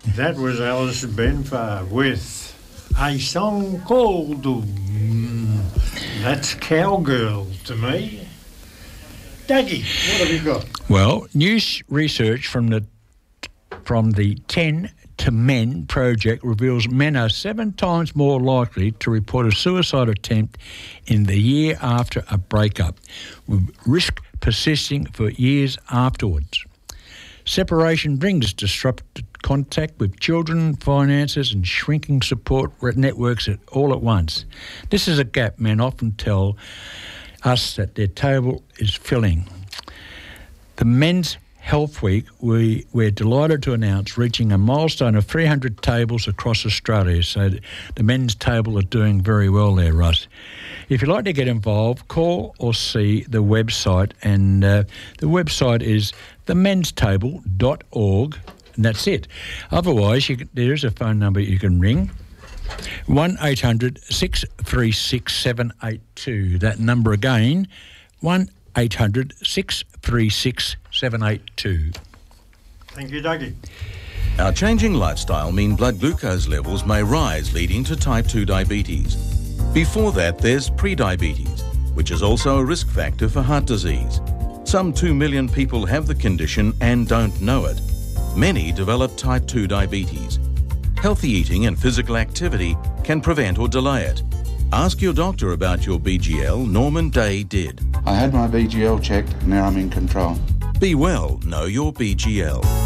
That was Alice Benfar with a song called That's Cowgirl to me. Dougie, what have you got? Well, new research from the 10 to Men project reveals men are 7 times more likely to report a suicide attempt in the year after a breakup, with risk persisting for years afterwards. Separation brings disrupted contact with children, finances and shrinking support networks all at once. This is a gap men often tell us that their table is filling. The Men's Health Week, we're delighted to announce reaching a milestone of 300 tables across Australia. So the men's table are doing very well there, Russ. If you'd like to get involved, call or see the website, and the website is themenstable.org, and that's it. Otherwise, there is a phone number you can ring, 1800 636 782. That number again, 1800 636 782. Thank you, Dougie. Our changing lifestyle mean blood glucose levels may rise, leading to type 2 diabetes. Before that, there's pre-diabetes, which is also a risk factor for heart disease. Some 2 million people have the condition and don't know it. Many develop type 2 diabetes. Healthy eating and physical activity can prevent or delay it. Ask your doctor about your BGL. Norman Day did. I had my BGL checked, now I'm in control. Be well, know your BGL.